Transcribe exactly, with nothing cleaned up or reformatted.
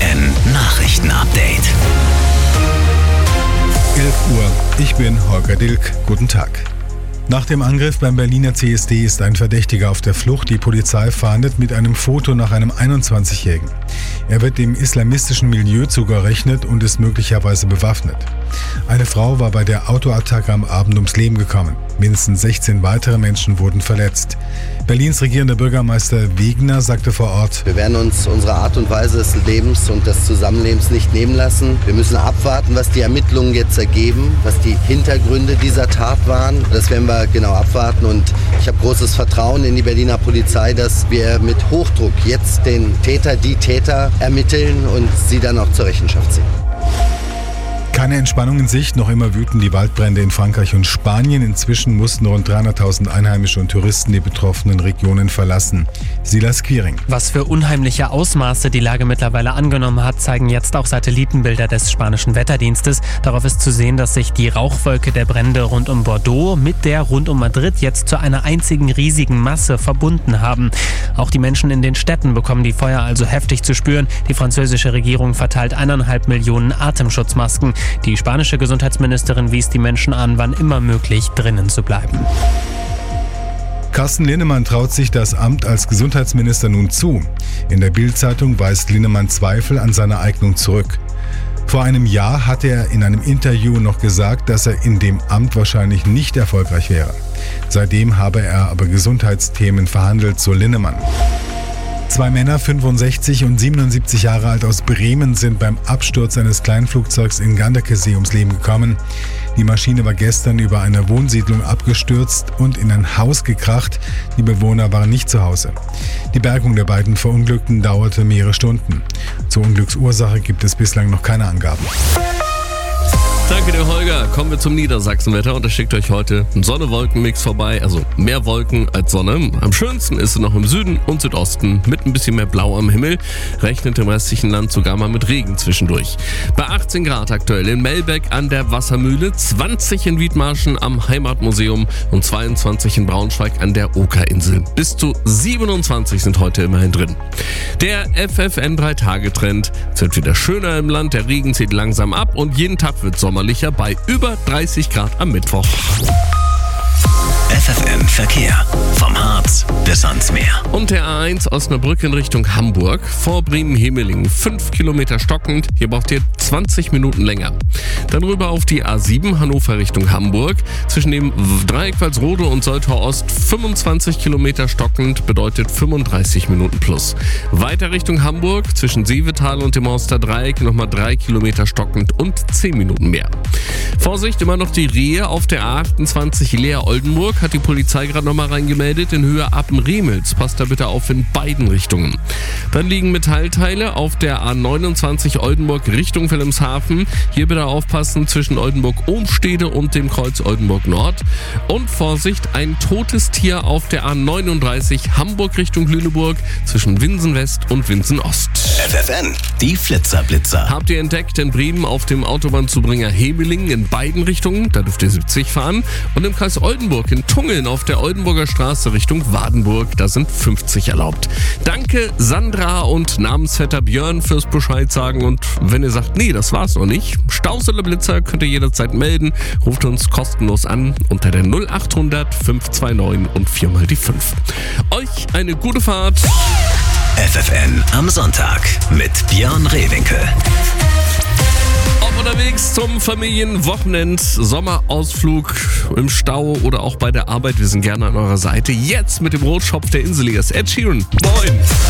N Nachrichten-Update. elf Uhr. Ich bin Holger Dilk. Guten Tag. Nach dem Angriff beim Berliner C S D ist ein Verdächtiger auf der Flucht. Die Polizei fahndet mit einem Foto nach einem einundzwanzigjährigen. Er wird dem islamistischen Milieu zugerechnet und ist möglicherweise bewaffnet. Eine Frau war bei der Autoattacke am Abend ums Leben gekommen. Mindestens sechzehn weitere Menschen wurden verletzt. Berlins regierender Bürgermeister Wegner sagte vor Ort: Wir werden uns unsere Art und Weise des Lebens und des Zusammenlebens nicht nehmen lassen. Wir müssen abwarten, was die Ermittlungen jetzt ergeben, was die Hintergründe dieser Tat waren. Das werden wir genau abwarten und ich habe großes Vertrauen in die Berliner Polizei, dass wir mit Hochdruck jetzt den Täter, die Täter ermitteln und sie dann auch zur Rechenschaft ziehen. Keine Entspannung in Sicht, noch immer wüten die Waldbrände in Frankreich und Spanien. Inzwischen mussten rund dreihunderttausend Einheimische und Touristen die betroffenen Regionen verlassen. Silas Quiring. Was für unheimliche Ausmaße die Lage mittlerweile angenommen hat, zeigen jetzt auch Satellitenbilder des spanischen Wetterdienstes. Darauf ist zu sehen, dass sich die Rauchwolke der Brände rund um Bordeaux mit der rund um Madrid jetzt zu einer einzigen riesigen Masse verbunden haben. Auch die Menschen in den Städten bekommen die Feuer also heftig zu spüren. Die französische Regierung verteilt eineinhalb Millionen Atemschutzmasken. Die spanische Gesundheitsministerin wies die Menschen an, wann immer möglich drinnen zu bleiben. Carsten Linnemann traut sich das Amt als Gesundheitsminister nun zu. In der Bild-Zeitung weist Linnemann Zweifel an seiner Eignung zurück. Vor einem Jahr hatte er in einem Interview noch gesagt, dass er in dem Amt wahrscheinlich nicht erfolgreich wäre. Seitdem habe er aber Gesundheitsthemen verhandelt, so Linnemann. Zwei Männer, fünfundsechzig und siebenundsiebzig Jahre alt, aus Bremen sind beim Absturz eines Kleinflugzeugs in Ganderkesee ums Leben gekommen. Die Maschine war gestern über eine Wohnsiedlung abgestürzt und in ein Haus gekracht. Die Bewohner waren nicht zu Hause. Die Bergung der beiden Verunglückten dauerte mehrere Stunden. Zur Unglücksursache gibt es bislang noch keine Angaben. Danke dir, Holger. Kommen wir zum Niedersachsenwetter und da schickt euch heute ein Sonne-Wolken-Mix vorbei, also mehr Wolken als Sonne. Am schönsten ist es noch im Süden und Südosten mit ein bisschen mehr Blau am Himmel. Rechnet im restlichen Land sogar mal mit Regen zwischendurch. Bei achtzehn Grad aktuell in Melbeck an der Wassermühle, zwanzig in Wiedmarschen am Heimatmuseum und zweiundzwanzig in Braunschweig an der Okerinsel. Bis zu siebenundzwanzig sind heute immerhin drin. Der F F N drei Tage Trend. Es wird wieder schöner im Land, der Regen zieht langsam ab und jeden Tag wird sommerlicher bei über dreißig Grad am Mittwoch. F F N Verkehr. Vom Harz bis ans Meer. Und der A eins Osnabrück in Richtung Hamburg. Vor Bremen-Hemelingen fünf Kilometer stockend. Hier braucht ihr zwanzig Minuten länger. Dann rüber auf die A sieben Hannover Richtung Hamburg. Zwischen dem Dreieck Walsrode und Soltau Ost fünfundzwanzig Kilometer stockend, bedeutet fünfunddreißig Minuten plus. Weiter Richtung Hamburg zwischen Sievetal und dem Mauster Dreieck nochmal drei Kilometer stockend und zehn Minuten mehr. Vorsicht, immer noch die Rehe auf der A achtundzwanzig Leer-Oldenburg. Hat die Polizei gerade nochmal reingemeldet, in Höhe Apen-Remels. Passt da bitte auf in beiden Richtungen. Dann liegen Metallteile auf der A neunundzwanzig Oldenburg Richtung Wilhelmshaven. Hier bitte aufpassen zwischen Oldenburg-Ohmstede und dem Kreuz Oldenburg Nord. Und Vorsicht, ein totes Tier auf der A neununddreißig Hamburg Richtung Lüneburg zwischen Winsen West und Winsen Ost. F F N, die Flitzer-Blitzer. Habt ihr entdeckt in Bremen auf dem Autobahnzubringer Hemelingen in beiden Richtungen, da dürft ihr siebzig fahren. Und im Kreis Oldenburg in Tungeln auf der Oldenburger Straße Richtung Wadenburg, da sind fünfzig erlaubt. Danke Sandra und Namensvetter Björn fürs Bescheid sagen und wenn ihr sagt, nee, das war's noch nicht, Stauselle-Blitzer könnt ihr jederzeit melden, ruft uns kostenlos an unter der null acht hundert fünf zwei neun und viermal die fünf. Euch eine gute Fahrt. F F N am Sonntag mit Björn Rehwinkel. Ob unterwegs zum Familienwochenend, Sommerausflug im Stau oder auch bei der Arbeit, wir sind gerne an eurer Seite. Jetzt mit dem Rotschopf der Inseliers, Ed Sheeran. Moin!